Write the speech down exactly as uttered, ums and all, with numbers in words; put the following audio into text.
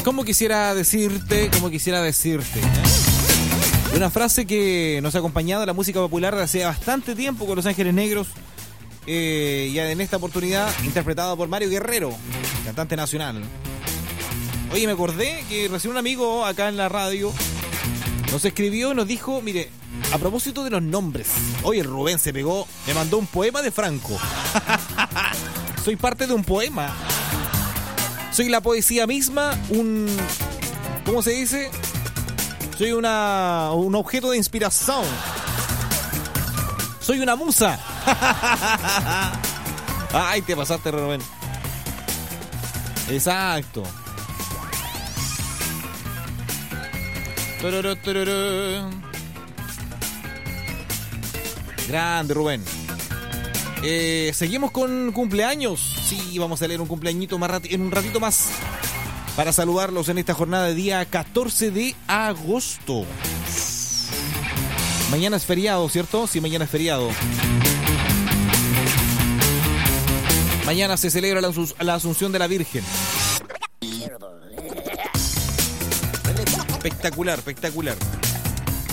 ¿Cómo quisiera decirte? ¿Cómo quisiera decirte? ¿eh? Una frase que nos ha acompañado en la música popular de hace bastante tiempo con Los Ángeles Negros. Eh, y en esta oportunidad interpretado por Mario Guerrero, cantante nacional. Oye, me acordé que recién un amigo acá en la radio nos escribió y nos dijo, mire, a propósito de los nombres, oye, Rubén se pegó, me mandó un poema de Franco. Soy parte de un poema. Soy la poesía misma, un... ¿cómo se dice? Soy una un objeto de inspiración. Soy una musa. Ay, te pasaste, Rubén. Exacto. Tururú, tururú. Grande, Rubén. Eh, seguimos con cumpleaños. Sí, vamos a leer un cumpleañito más rati- en un ratito más para saludarlos en esta jornada de día catorce de agosto. Mañana es feriado, ¿cierto? Sí, mañana es feriado. Mañana se celebra la, asus- la Asunción de la Virgen. Espectacular, espectacular.